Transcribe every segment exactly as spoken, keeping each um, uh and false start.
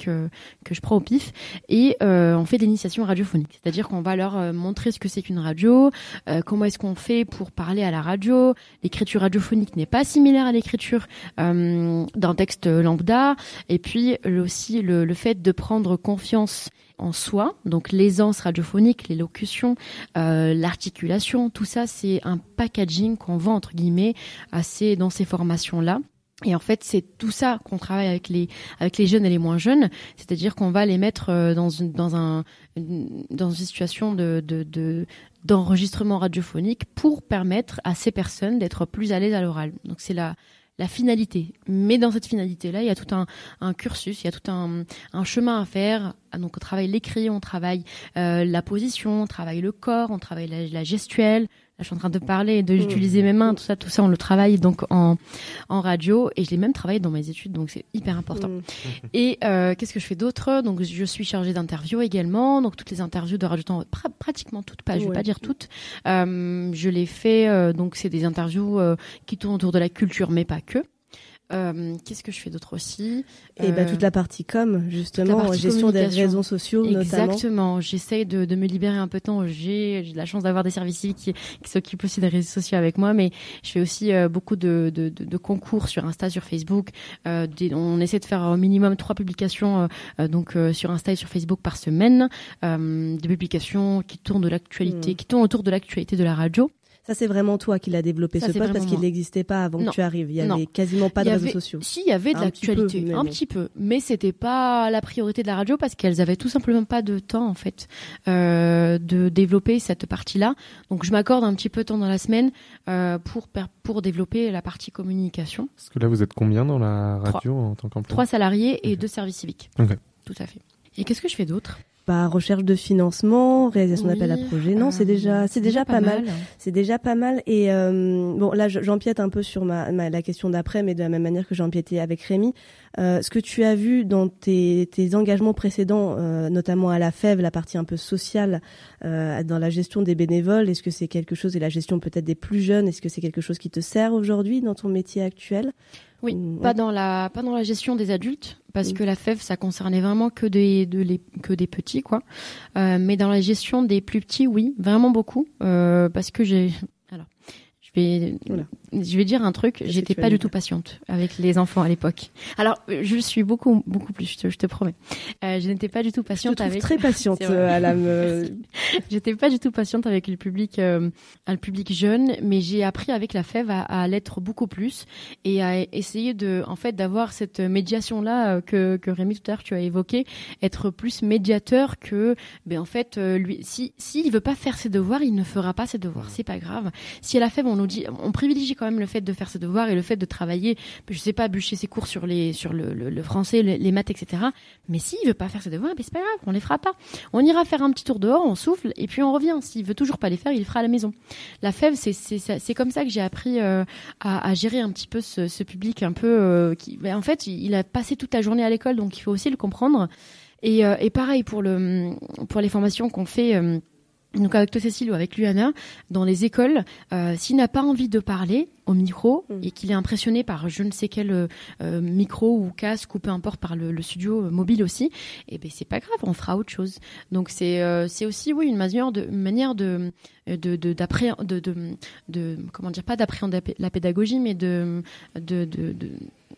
que que je prends au pif. Et euh, on fait de l'initiation radiophonique, c'est-à-dire qu'on va leur euh, montrer ce que c'est qu'une radio, euh, comment est-ce qu'on fait pour parler à la radio. L'écriture radiophonique n'est pas similaire à l'écriture euh, d'un texte lambda. Et puis le, aussi le, le fait de prendre confiance en soi, donc l'aisance radiophonique, l'élocution, euh, l'articulation, tout ça, c'est un packaging qu'on vend entre guillemets assez dans ces formations-là. Et en fait, c'est tout ça qu'on travaille avec les avec les jeunes et les moins jeunes, c'est-à-dire qu'on va les mettre dans une dans un dans une situation de de, de d'enregistrement radiophonique pour permettre à ces personnes d'être plus à l'aise à l'oral. Donc c'est la la finalité. Mais dans cette finalité-là, il y a tout un, un cursus, il y a tout un, un chemin à faire. Donc on travaille l'écrit, on travaille euh, la position, on travaille le corps, on travaille la, la gestuelle. Là, je suis en train de parler, de d'utiliser mes mains, tout ça, tout ça, on le travaille donc en en radio, et je l'ai même travaillé dans mes études, donc c'est hyper important. Mmh. Et euh, qu'est-ce que je fais d'autre? Donc je suis chargée d'interviews également, donc toutes les interviews de Radio Temps, pr- pratiquement toutes, pas, je vais ouais. pas dire toutes. Euh, je les fais, euh, donc c'est des interviews euh, qui tournent autour de la culture, mais pas que. Euh, qu'est-ce que je fais d'autre aussi? Et euh, bah, toute la partie com, justement, partie gestion des réseaux sociaux, Exactement. notamment. J'essaye de, de me libérer un peu de temps. J'ai, j'ai la chance d'avoir des services civiques qui, qui s'occupent aussi des réseaux sociaux avec moi, mais je fais aussi euh, beaucoup de, de, de, de concours sur Insta, sur Facebook. Euh, des, on essaie de faire au minimum trois publications euh, donc euh, sur Insta et sur Facebook par semaine, euh, des publications qui tournent de l'actualité, mmh. qui tournent autour de l'actualité de la radio. Ça, c'est vraiment toi qui l'as développé, ça, ce poste, parce qu'il n'existait pas avant non. que tu arrives. Il y avait non. quasiment pas de avait, réseaux sociaux. Si, il y avait de un l'actualité, petit peu, un bon. petit peu. Mais c'était pas la priorité de la radio parce qu'elles avaient tout simplement pas de temps, en fait, euh, de développer cette partie-là. Donc, je m'accorde un petit peu de temps dans la semaine euh, pour, pour développer la partie communication. Parce que là, vous êtes combien dans la radio Trois. en tant qu'employé? Trois salariés et okay. deux services civiques. Okay. Tout à fait. Et qu'est-ce que je fais d'autre? Bah, recherche de financement, réalisation oui, d'appel à projet. Non, euh, c'est déjà, c'est, c'est déjà, déjà pas, pas mal. mal. C'est déjà pas mal. Et euh, bon, là, j'empiète un peu sur ma, ma la question d'après, mais de la même manière que j'ai empiété avec Rémi. Euh, ce que tu as vu dans tes, tes engagements précédents, euh, notamment à la F E V, la partie un peu sociale, euh, dans la gestion des bénévoles, est-ce que c'est quelque chose, et la gestion peut-être des plus jeunes, est-ce que c'est quelque chose qui te sert aujourd'hui dans ton métier actuel? Oui, mmh. pas dans la pas dans la gestion des adultes, parce mmh. que la F E V ça concernait vraiment que des de les que des petits quoi. Euh, mais dans la gestion des plus petits, oui, vraiment beaucoup, euh, parce que j'ai alors je vais voilà. je vais dire un truc, Qu'est-ce j'étais pas du tout patiente avec les enfants à l'époque. Alors je suis beaucoup beaucoup plus, je te, je te promets. Euh, je n'étais pas du tout patiente je te trouve avec. Très patiente, à la. Me... J'étais pas du tout patiente avec le public, euh, le public jeune, mais j'ai appris avec la F E V à, à l'être beaucoup plus et à essayer de, en fait, d'avoir cette médiation-là euh, que que Rémi tout à l'heure tu as évoqué, être plus médiateur que, ben en fait, euh, lui, si s'il veut pas faire ses devoirs, il ne fera pas ses devoirs, c'est pas grave. Si à la F E V on nous dit, on privilégie quand même le fait de faire ses devoirs et le fait de travailler, je sais pas, bûcher ses cours sur les sur le, le, le français, le, les maths, et cetera. Mais s'il veut pas faire ses devoirs, ben c'est pas grave, on les fera pas. On ira faire un petit tour dehors, on souffle et puis on revient. S'il veut toujours pas les faire, il les fera à la maison. La F E V, c'est c'est c'est comme ça que j'ai appris euh, à, à gérer un petit peu ce, ce public un peu euh, qui, ben, en fait, il a passé toute la journée à l'école, donc il faut aussi le comprendre. Et, euh, et pareil pour le pour les formations qu'on fait. Euh, Donc avec toi Cécile ou avec Luana, dans les écoles, euh, s'il n'a pas envie de parler au micro mmh. et qu'il est impressionné par je ne sais quel euh, micro ou casque ou peu importe par le, le studio mobile aussi, eh ben c'est pas grave, on fera autre chose. Donc c'est euh, c'est aussi oui une manière de une manière de de de d'appréhender de, de, de comment dire pas d'appréhender la pédagogie mais de de de, de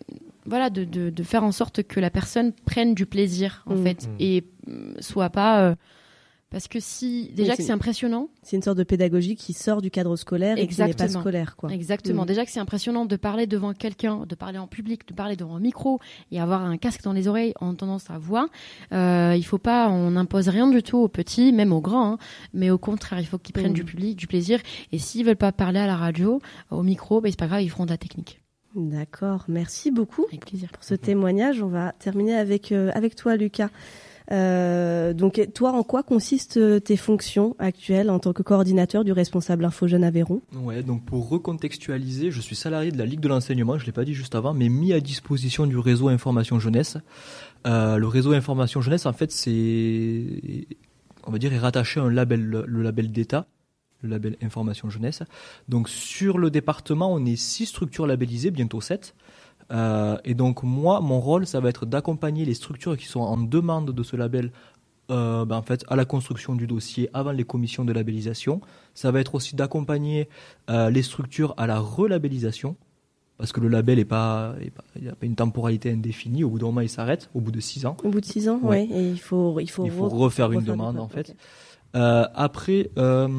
voilà de, de de faire en sorte que la personne prenne du plaisir en mmh. fait mmh. et soit pas euh, parce que si déjà oui, que c'est impressionnant, c'est une sorte de pédagogie qui sort du cadre scolaire et Exactement. qui n'est pas scolaire quoi. Exactement. Mmh. Déjà que c'est impressionnant de parler devant quelqu'un, de parler en public, de parler devant un micro et avoir un casque dans les oreilles en entendant sa voix. Euh, il faut pas, on n'impose rien du tout aux petits, même aux grands, hein, mais au contraire, il faut qu'ils prennent mmh. du public, du plaisir. Et s'ils veulent pas parler à la radio, au micro, ben c'est pas grave, ils feront de la technique. D'accord. Merci beaucoup avec plaisir. pour ce témoignage. On va terminer avec euh, avec toi, Lucas. Euh, donc, toi, en quoi consistent tes fonctions actuelles en tant que coordinateur du responsable Info Jeunes Aveyron ? Ouais, donc pour recontextualiser, je suis salarié de la Ligue de l'enseignement, je l'ai pas dit juste avant, mais mis à disposition du réseau Information Jeunesse. Euh, le réseau Information Jeunesse, en fait, c'est, on va dire, est rattaché à un label, le label d'État, le label Information Jeunesse. Donc, sur le département, on est six structures labellisées, bientôt sept. Euh, et donc moi, mon rôle, ça va être d'accompagner les structures qui sont en demande de ce label euh, ben, en fait, à la construction du dossier avant les commissions de labellisation. Ça va être aussi d'accompagner euh, les structures à la relabellisation, parce que le label n'a pas, pas, il a pas une temporalité indéfinie. Au bout d'un moment, il s'arrête, au bout de six ans. Au bout de six ans, ouais. oui. Et il faut, il faut, il faut re- refaire, refaire une demande, en fait. Okay. Euh, après, euh,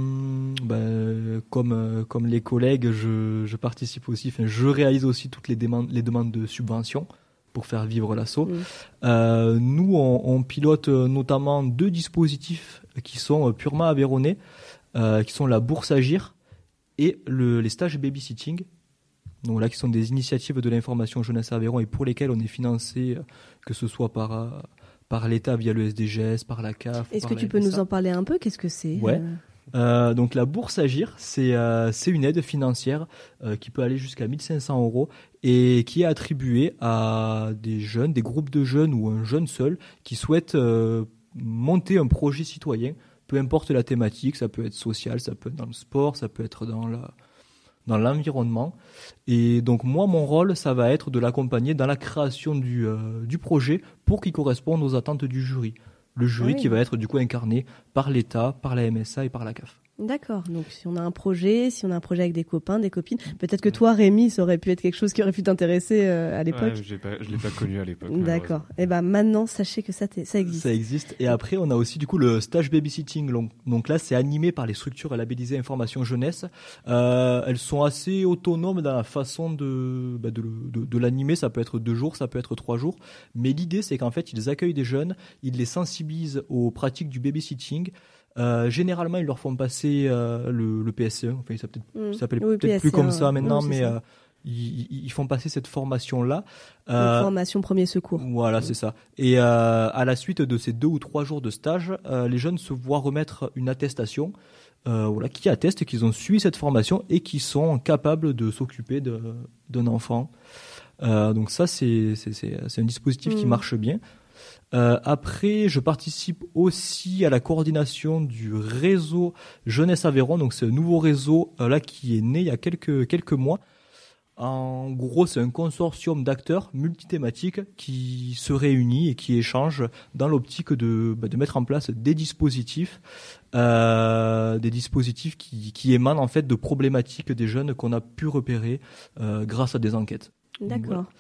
ben, comme, euh, comme les collègues, je, je participe aussi, enfin, je réalise aussi toutes les demandes, les demandes de subventions pour faire vivre l'asso. Mmh. Euh, nous, on, on pilote notamment deux dispositifs qui sont purement aveyronnais, euh, qui sont la bourse Agir et le, les stages babysitting. Donc là, qui sont des initiatives de l'information jeunesse Aveyron et pour lesquelles on est financé, que ce soit par, euh, par l'État via le S D G S, par la C A F. Est-ce par que la tu M S A. peux nous en parler un peu ? Qu'est-ce que c'est ? Ouais. Euh, donc la bourse Agir, c'est, euh, c'est une aide financière euh, qui peut aller jusqu'à mille cinq cents euros et qui est attribuée à des jeunes, des groupes de jeunes ou un jeune seul qui souhaite euh, monter un projet citoyen, peu importe la thématique, ça peut être social, ça peut être dans le sport, ça peut être dans la... dans l'environnement. Et donc moi, mon rôle, ça va être de l'accompagner dans la création du, euh, du projet pour qu'il corresponde aux attentes du jury. Le jury oui. qui va être du coup incarné par l'État, par la M S A et par la C A F. D'accord. Donc si on a un projet, si on a un projet avec des copains, des copines, peut-être que toi, Rémi, ça aurait pu être quelque chose qui aurait pu t'intéresser euh, à l'époque. Ouais, j'ai pas, je l'ai pas connu à l'époque. D'accord. Et ben maintenant, sachez que ça, ça existe. Ça existe. Et après, on a aussi du coup le stage babysitting. Donc, donc là, c'est animé par les structures labellisées information jeunesse. Euh, elles sont assez autonomes dans la façon de, bah, de, de, de l'animer. Ça peut être deux jours, ça peut être trois jours. Mais l'idée, c'est qu'en fait, ils accueillent des jeunes, ils les sensibilisent aux pratiques du babysitting. Euh, généralement, ils leur font passer euh, le, le P S E. Enfin, il s'appelle, mmh. il s'appelle oui, peut-être P S E, plus comme ça maintenant, oui, mais ça. Euh, ils, ils font passer cette formation-là. Euh, formation premier secours. Voilà, mmh. c'est ça. Et euh, à la suite de ces deux ou trois jours de stage, euh, les jeunes se voient remettre une attestation euh, voilà, qui atteste qu'ils ont suivi cette formation et qu'ils sont capables de s'occuper de, d'un enfant. Euh, donc ça, c'est, c'est, c'est, c'est un dispositif mmh. qui marche bien. Euh, après, je participe aussi à la coordination du réseau Jeunesse Aveyron. Donc, c'est un nouveau réseau euh, là qui est né il y a quelques quelques mois. En gros, c'est un consortium d'acteurs multithématiques qui se réunit et qui échangent dans l'optique de bah, de mettre en place des dispositifs, euh, des dispositifs qui qui émanent en fait de problématiques des jeunes qu'on a pu repérer euh, grâce à des enquêtes. D'accord. Donc, voilà.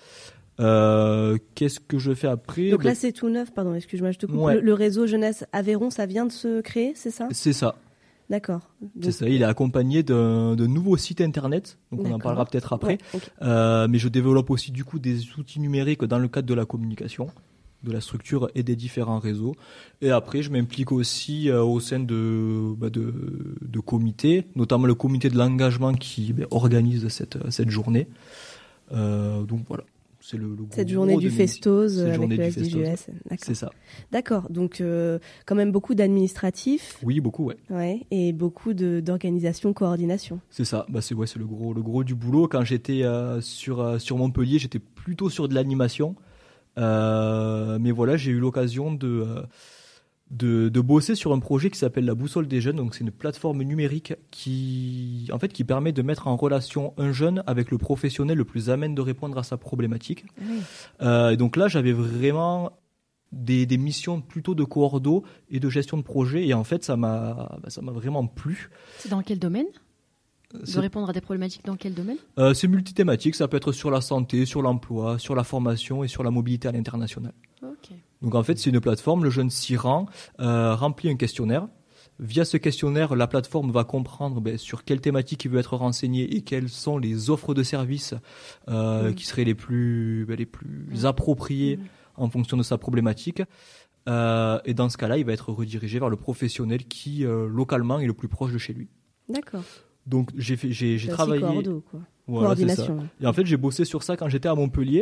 Euh, qu'est-ce que je fais après ? Donc là, c'est tout neuf, pardon, excuse-moi, je te coupe. Ouais. Le, le réseau Jeunesse Aveyron, ça vient de se créer, c'est ça ? C'est ça. D'accord. Donc... C'est ça, il est accompagné d'un, d'un nouveau site internet, donc D'accord. on en parlera peut-être après. Ouais, okay. euh, mais je développe aussi du coup des outils numériques dans le cadre de la communication, de la structure et des différents réseaux. Et après, je m'implique aussi euh, au sein de, bah, de, de comités, notamment le comité de l'engagement qui bah, organise cette, cette journée. Euh, donc voilà. C'est le, le cette journée du Festose avec journée le du S D G S. D'accord. C'est ça. D'accord. Donc, euh, quand même beaucoup d'administratifs. Oui, beaucoup, ouais. Ouais. Et beaucoup de, d'organisation, coordination. C'est ça. Bah, c'est, ouais, c'est le gros, le gros du boulot. Quand j'étais euh, sur, euh, sur Montpellier, j'étais plutôt sur de l'animation. Euh, mais voilà, j'ai eu l'occasion de... Euh, De, de bosser sur un projet qui s'appelle la Boussole des jeunes. Donc c'est une plateforme numérique qui, en fait, qui permet de mettre en relation un jeune avec le professionnel le plus à même de répondre à sa problématique. Oui. Euh, et donc là, j'avais vraiment des, des missions plutôt de coordo et de gestion de projet. Et en fait, ça m'a, bah, ça m'a vraiment plu. C'est dans quel domaine ? De répondre à des problématiques dans quel domaine ? euh, C'est multithématique. Ça peut être sur la santé, sur l'emploi, sur la formation et sur la mobilité à l'international. Ok. Donc en fait, c'est une plateforme, le jeune s'y rend, euh, remplit un questionnaire. Via ce questionnaire, la plateforme va comprendre ben, sur quelle thématique il veut être renseigné et quelles sont les offres de services euh, mmh. qui seraient les plus, ben, les plus mmh. appropriées mmh. en fonction de sa problématique. Euh, et dans ce cas-là, il va être redirigé vers le professionnel qui, euh, localement, est le plus proche de chez lui. D'accord. Donc j'ai, fait, j'ai, j'ai travaillé... Cordo, quoi. Voilà, coordination. C'est ça. Et en fait, j'ai bossé sur ça quand j'étais à Montpellier.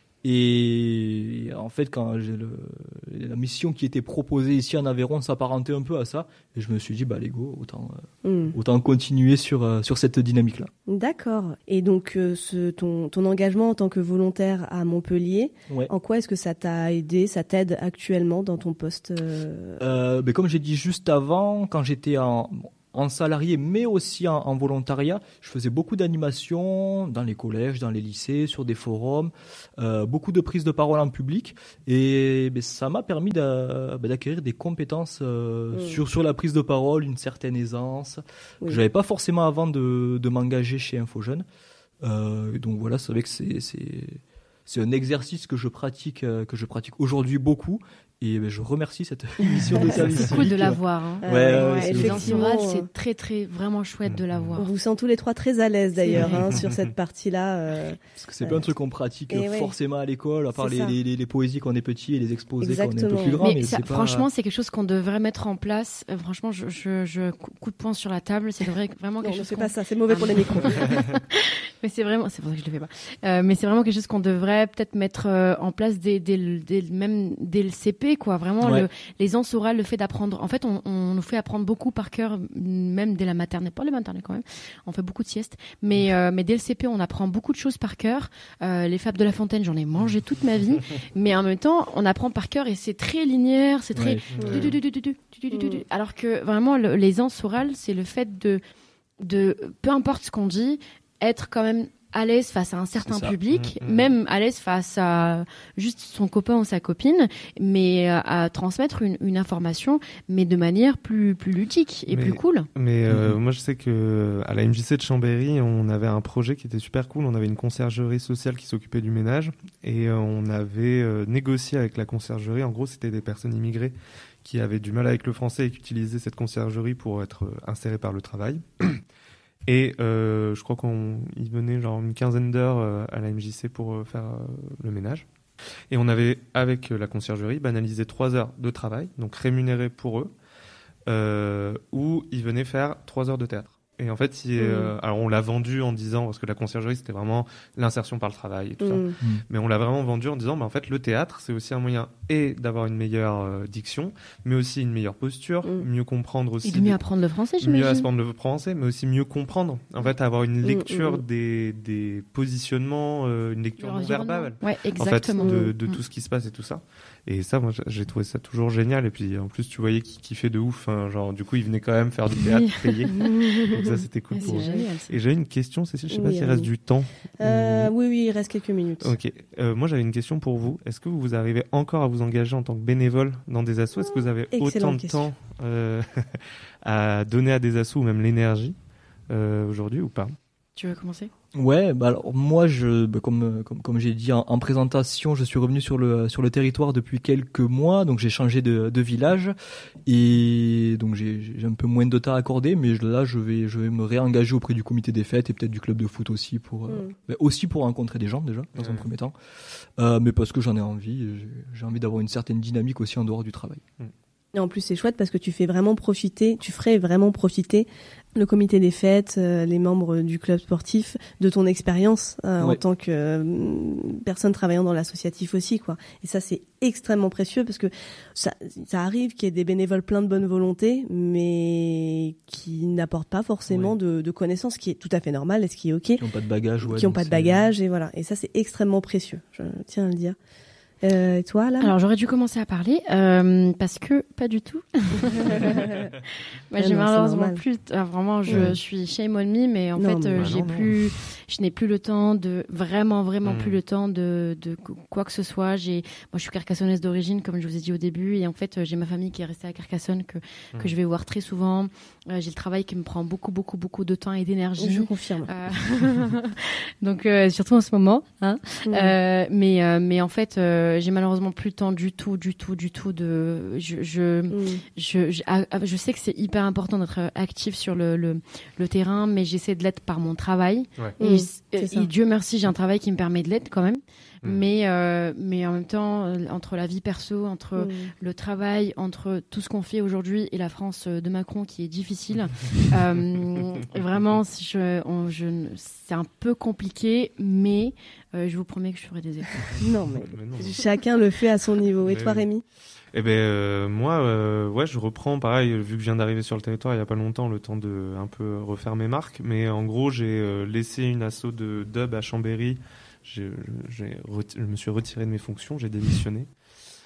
Et en fait, quand j'ai le, la mission qui était proposée ici en Aveyron s'apparentait un peu à ça, et je me suis dit, bah, les go, autant, mm. autant continuer sur, sur cette dynamique-là. D'accord. Et donc, euh, ce, ton, ton engagement en tant que volontaire à Montpellier, ouais. en quoi est-ce que ça t'a aidé, ça t'aide actuellement dans ton poste euh... Euh, ben, comme j'ai dit juste avant, quand j'étais en... Bon, en salarié, mais aussi en, en volontariat. Je faisais beaucoup d'animations dans les collèges, dans les lycées, sur des forums, euh, beaucoup de prises de parole en public. Et ben, ça m'a permis d'a, ben, d'acquérir des compétences euh, mmh. sur, sur la prise de parole, une certaine aisance, oui. que je n'avais pas forcément avant de, de m'engager chez Infojeunes. Euh, donc voilà, c'est vrai que c'est, c'est, c'est un exercice que je pratique, euh, que je pratique aujourd'hui beaucoup. Et ben, je remercie cette émission de service. C'est cool de l'avoir. Hein. Ouais, ouais, ouais, les orales, c'est très, très, vraiment chouette de l'avoir. On vous sent tous les trois très à l'aise d'ailleurs hein, sur cette partie-là. Euh... Parce que c'est pas un truc qu'on pratique et forcément ouais. à l'école, à part les, les, les, les poésies quand on est petit et les exposés Exactement. Quand on est un peu plus grand. Mais, mais ça, c'est pas... franchement, c'est quelque chose qu'on devrait mettre en place. Euh, franchement, je, je, je coup de poing sur la table. C'est vrai, vraiment quelque non, chose. C'est qu'on... pas ça, c'est mauvais ah, pour les micros. Mais c'est vraiment, c'est pour ça que je le fais pas. Euh, mais c'est vraiment quelque chose qu'on devrait peut-être mettre euh, en place dès, dès, dès, même dès le C P, quoi. Vraiment, ouais. le, les ans orales, le fait d'apprendre. En fait, on, on nous fait apprendre beaucoup par cœur, même dès la maternelle. Pas la maternelle quand même. On fait beaucoup de siestes. Mais, euh, mais dès le C P, on apprend beaucoup de choses par cœur. Euh, les Fables de La Fontaine, j'en ai mangé toute ma vie. Mais en même temps, on apprend par cœur et c'est très linéaire, c'est très. Ouais. Alors que vraiment, le, les ans orales, c'est le fait de, de, peu importe ce qu'on dit, être quand même à l'aise face à un certain public, mmh, mmh. même à l'aise face à juste son copain ou sa copine, mais à, à transmettre une, une information, mais de manière plus, plus ludique et mais, plus cool. Mais euh, mmh. moi, je sais que à la M J C de Chambéry, on avait un projet qui était super cool. On avait une conciergerie sociale qui s'occupait du ménage et euh, on avait euh, négocié avec la conciergerie. En gros, c'était des personnes immigrées qui avaient du mal avec le français et qui utilisaient cette conciergerie pour être insérées par le travail. Et euh, je crois qu'on y venait genre une quinzaine d'heures euh, à la M J C pour euh, faire euh, le ménage. Et on avait, avec euh, la conciergerie, banalisé trois heures de travail, donc rémunéré pour eux, euh, où ils venaient faire trois heures de théâtre. Et en fait, il, euh, mmh. alors on l'a vendu en disant, parce que la conciergerie, c'était vraiment l'insertion par le travail et tout mmh. ça. Mmh. Mais on l'a vraiment vendu en disant, bah, en fait, le théâtre, c'est aussi un moyen et d'avoir une meilleure euh, diction, mais aussi une meilleure posture, mmh. mieux comprendre aussi. Et de mieux apprendre le français, j'imagine. Mieux apprendre le français, mais aussi mieux comprendre. En fait, avoir une lecture mmh. des, des positionnements, euh, une lecture non verbale. Ouais, exactement. En fait, de, de mmh. tout ce qui se passe et tout ça. Et ça, moi, j'ai trouvé ça toujours génial. Et puis, en plus, tu voyais qu'il kiffait de ouf. Hein, genre, du coup, il venait quand même faire du théâtre payé. Donc ça, c'était cool. Ouais, pour eux. Génial, et j'avais une question, Cécile, je sais oui, pas s'il oui. reste du temps. Euh, ou... Oui, oui, il reste quelques minutes. Ok. Euh, moi, j'avais une question pour vous. Est-ce que vous arrivez encore à vous engager en tant que bénévole dans des assos ? Est-ce que vous avez Excellente autant de question. temps euh, à donner à des assos ou même l'énergie euh, aujourd'hui ou pas ? Tu veux commencer ? Ouais, bah alors moi je bah comme comme comme j'ai dit en, en présentation, je suis revenu sur le sur le territoire depuis quelques mois, donc j'ai changé de de village et donc j'ai j'ai un peu moins de temps accordé, mais là je vais je vais me réengager auprès du comité des fêtes et peut-être du club de foot aussi pour mm. euh, bah aussi pour rencontrer des gens déjà dans ouais. un premier temps, euh, mais parce que j'en ai envie, j'ai, j'ai envie d'avoir une certaine dynamique aussi en dehors du travail. Mm. Et en plus, c'est chouette parce que tu fais vraiment profiter, tu ferais vraiment profiter le comité des fêtes, euh, les membres du club sportif, de ton expérience euh, ouais. en tant que euh, personne travaillant dans l'associatif aussi, quoi. Et ça, c'est extrêmement précieux parce que ça, ça arrive qu'il y ait des bénévoles pleins de bonne volonté, mais qui n'apportent pas forcément ouais. de, de connaissances, ce qui est tout à fait normal et ce qui est ok. Qui n'ont pas de bagages, ouais. Qui n'ont pas de bagages et voilà. Et ça, c'est extrêmement précieux. Je tiens à le dire. Euh, et toi, là ? Alors, j'aurais dû commencer à parler euh, parce que pas du tout. Moi, j'ai non, malheureusement plus. Euh, vraiment, je, ouais. je suis shame on me, mais en non, fait, euh, bah j'ai non, plus. Non. Je n'ai plus le temps de vraiment, vraiment mmh. plus le temps de, de quoi que ce soit. J'ai, moi, je suis carcassonnaise d'origine, comme je vous ai dit au début, et en fait, j'ai ma famille qui est restée à Carcassonne que mmh. que je vais voir très souvent. Euh, j'ai le travail qui me prend beaucoup, beaucoup, beaucoup de temps et d'énergie. Je confirme. Euh... Donc, euh, surtout en ce moment. Hein. Mmh. Euh, mais, euh, mais en fait. Euh, j'ai malheureusement plus le temps du tout, du tout, du tout de. Je, je, mmh. je, je, je sais que c'est hyper important d'être actif sur le, le, le terrain, mais j'essaie de l'être par mon travail. Ouais. Et, mmh, et Dieu merci, j'ai un travail qui me permet de l'être quand même. Mmh. Mais, euh, mais en même temps, euh, entre la vie perso, entre mmh. le travail, entre tout ce qu'on fait aujourd'hui et la France de Macron qui est difficile, euh, vraiment, je, on, je, c'est un peu compliqué, mais euh, je vous promets que je ferai des efforts. Non, mais, mais non. Chacun le fait à son niveau. Et mais toi, oui. Rémi ? Eh ben euh, moi, euh, ouais, je reprends pareil. Vu que je viens d'arriver sur le territoire il y a pas longtemps, le temps de un peu refaire mes marques. Mais en gros, j'ai euh, laissé une asso de dub à Chambéry. J'ai, j'ai, je me suis retiré de mes fonctions, j'ai démissionné.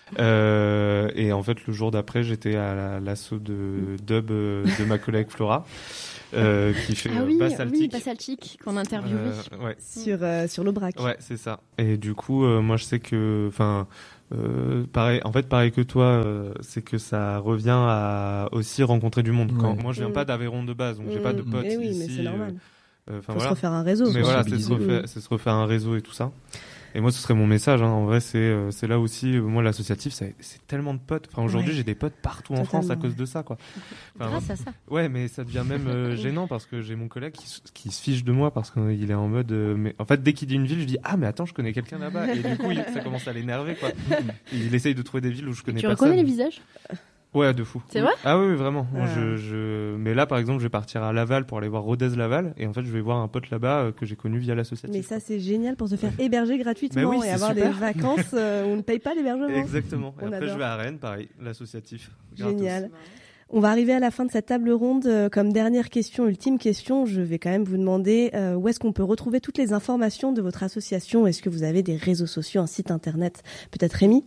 Euh, et en fait, le jour d'après, j'étais à l'assaut de dub euh, de ma collègue Flora. Euh, qui fait ah oui, Basaltic. Oui, Basaltic, qu'on a interviewé. Euh, ouais. Sur, euh, sur l'Aubrac. Ouais, c'est ça. Et du coup, euh, moi, je sais que, enfin, euh, pareil, en fait, pareil que toi, euh, c'est que ça revient à aussi rencontrer du monde. Quand, ouais. Moi, je viens mmh. pas d'Aveyron de base, donc mmh. j'ai pas de potes mais oui, ici. Mais c'est normal. Euh, Faut voilà. se refaire un réseau. Mais voilà, c'est se, refaire, c'est se refaire un réseau et tout ça. Et moi, ce serait mon message. Hein. En vrai, c'est euh, c'est là aussi. Euh, moi, l'associatif, c'est, c'est tellement de potes. Enfin, aujourd'hui, ouais. j'ai des potes partout en Totalement. France à cause de ça, quoi. Enfin, Grâce à ça. Ouais, mais ça devient même euh, gênant parce que j'ai mon collègue qui, qui se fiche de moi parce qu'il est en mode. Euh, mais en fait, dès qu'il dit une ville, je dis ah mais attends, je connais quelqu'un là-bas. Et du coup, il, ça commence à l'énerver, quoi. Il essaye de trouver des villes où je connais tu personne. Tu reconnais les visages? Ouais, de fou. C'est vrai? Ah oui, oui vraiment. Ah. Moi, je, je... Mais là, par exemple, je vais partir à Laval pour aller voir Rodez-Laval. Et en fait, je vais voir un pote là-bas euh, que j'ai connu via l'associatif. Mais ça, c'est génial pour se faire héberger gratuitement oui, et avoir super. des vacances euh, où on ne paye pas l'hébergement. Exactement. Et on après, adore. je vais à Rennes, pareil, l'associatif. Génial. Gratos. On va arriver à la fin de cette table ronde. Euh, comme dernière question, ultime question, je vais quand même vous demander euh, où est-ce qu'on peut retrouver toutes les informations de votre association? Est-ce que vous avez des réseaux sociaux, un site internet? Peut-être Rémi?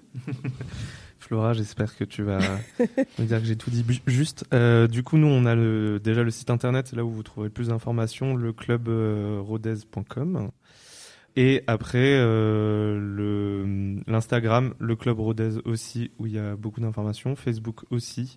Flora, j'espère que tu vas me dire que j'ai tout dit bu- juste. Euh, du coup, nous, on a le, déjà le site internet, c'est là où vous trouverez plus d'informations, le club rodez point com. Et après, euh, le, l'Instagram, le club Rodez aussi, où il y a beaucoup d'informations, Facebook aussi.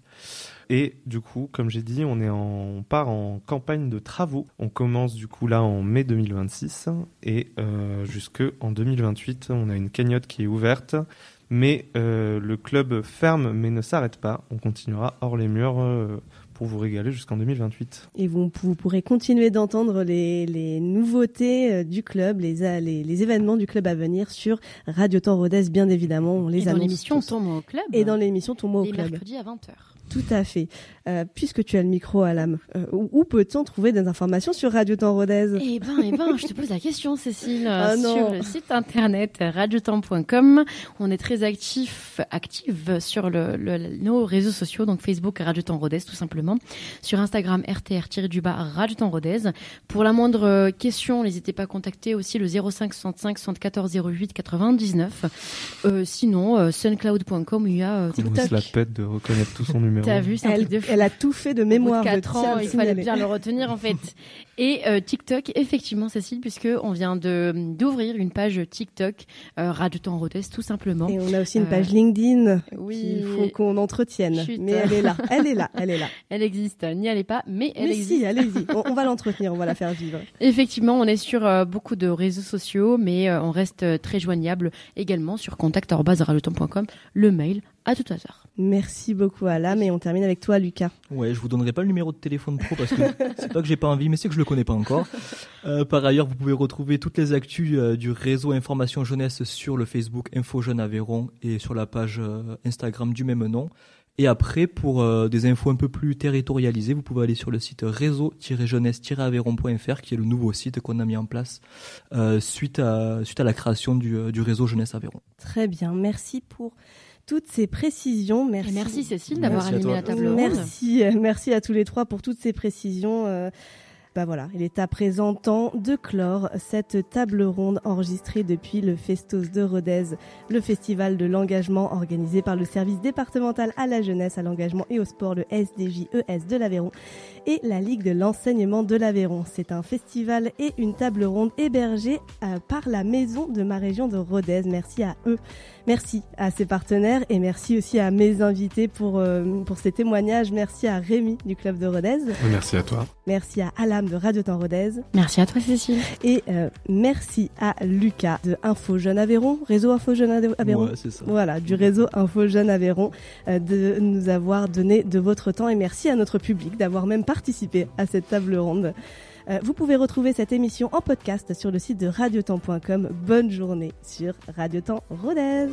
Et du coup, comme j'ai dit, on est en, on part en campagne de travaux. On commence du coup là en mai deux mille vingt-six et euh, jusque en deux mille vingt-huit, on a une cagnotte qui est ouverte. Mais euh, le club ferme mais ne s'arrête pas. On continuera hors les murs euh, pour vous régaler jusqu'en deux mille vingt-huit. Et vous, vous pourrez continuer d'entendre les, les nouveautés euh, du club, les, les, les événements du club à venir sur Radio Temps Rodez, bien évidemment. On les Et dans annonce l'émission tous. Ton mot au club. Et dans l'émission Ton mot au les club. Les mercredis à vingt heures. Tout à fait. Euh, puisque tu as le micro, Alam, euh, où, où peut-on trouver des informations sur Radio Temps Rodez? Eh ben, eh ben, je te pose la question, Cécile. Ah sur non. le site internet radiotemps point com, on est très actif, active sur le, le, nos réseaux sociaux, donc Facebook Radio Temps Rodez, tout simplement. Sur Instagram, R T R-du-bas Radio Temps Rodez. Pour la moindre question, n'hésitez pas à contacter aussi le zéro cinq soixante-cinq soixante-quatorze zéro huit quatre-vingt-dix-neuf. Euh, sinon, euh, suncloud point com, il y a euh, TikTok. On se la pète de reconnaître tout son numéro. T'as vu, c'est un elle, truc de fou. Elle a tout fait de mémoire. Au bout de quatre ans, il fallait bien le retenir, en fait. Et euh, TikTok, effectivement, Cécile, puisque on vient de d'ouvrir une page TikTok euh, Radio Temps Rodez, tout simplement. Et on a aussi une page euh, LinkedIn oui, qu'il faut qu'on entretienne. Chut. Mais elle est là, elle est là, elle est là. Elle existe, n'y allez pas, mais elle mais existe. Si, allez-y, on, on va l'entretenir, on va la faire vivre. Effectivement, on est sur euh, beaucoup de réseaux sociaux, mais euh, on reste euh, très joignable également sur contact arobase radiotemps point com, le mail à tout hasard. Merci beaucoup Alam et on termine avec toi Lucas. Ouais, je vous donnerai pas le numéro de téléphone pro parce que c'est pas que j'ai pas envie, mais c'est que je le connais pas encore. Euh, par ailleurs, vous pouvez retrouver toutes les actus euh, du réseau Information Jeunesse sur le Facebook Info Jeune Aveyron et sur la page euh, Instagram du même nom. Et après, pour euh, des infos un peu plus territorialisées, vous pouvez aller sur le site réseau-jeunesse-aveyron point f r qui est le nouveau site qu'on a mis en place euh, suite à suite à la création du, euh, du réseau Jeunesse Aveyron. Très bien, merci pour toutes ces précisions. Merci, et merci Cécile d'avoir merci animé la table ronde. Merci, merci à tous les trois pour toutes ces précisions. Euh, Bah voilà, il est à présent temps de clore cette table ronde enregistrée depuis le Festos de Rodez, le festival de l'engagement organisé par le service départemental à la jeunesse, à l'engagement et au sport, le S D J E S de l'Aveyron et la Ligue de l'enseignement de l'Aveyron. C'est un festival et une table ronde hébergée euh, par la maison de ma région de Rodez. Merci à eux. Merci à ses partenaires et merci aussi à mes invités pour, euh, pour ces témoignages. Merci à Rémi du Club de Rodez. Merci à toi. Merci à Alam de Radio Temps Rodez. Merci à toi Cécile. Et euh, merci à Lucas de Info Jeune Aveyron, réseau Info Jeune Aveyron. Ouais, c'est ça. Voilà, du réseau Info Jeune Aveyron, euh, de nous avoir donné de votre temps et merci à notre public d'avoir même participé à cette table ronde. Euh, vous pouvez retrouver cette émission en podcast sur le site de radiotemps point com. Bonne journée sur Radio Temps Rodez.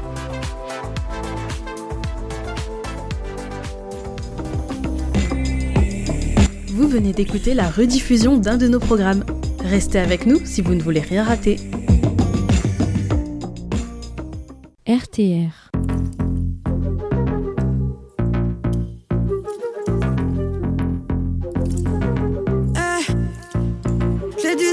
Vous venez d'écouter la rediffusion d'un de nos programmes. Restez avec nous si vous ne voulez rien rater. R T R